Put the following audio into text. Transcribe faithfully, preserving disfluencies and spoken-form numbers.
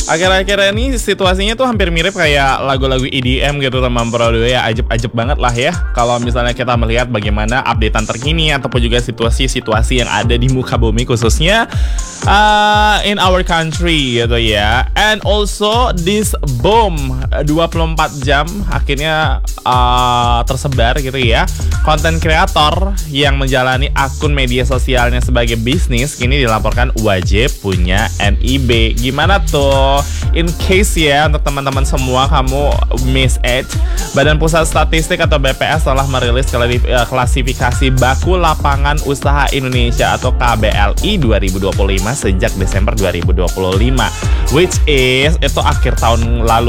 Akhir-akhir ini situasinya tuh hampir mirip kayak lagu-lagu E D M gitu teman Bro ya, ajeb-ajeb banget lah ya. Kalau misalnya kita melihat bagaimana updatean terkini ataupun juga situasi-situasi yang ada di muka bumi khususnya uh, in our country gitu ya. And also this boom dua puluh empat jam akhirnya uh, tersebar gitu ya. Konten kreator yang menjalani akun media sosialnya sebagai bisnis kini dilaporkan wajib punya N I B. Gimana tuh? In case ya untuk teman-teman semua kamu miss it, Badan Pusat Statistik atau B P S telah merilis klasifikasi baku lapangan usaha Indonesia atau K B L I dua ribu dua puluh lima sejak Desember dua ribu dua puluh lima, which is itu akhir tahun lalu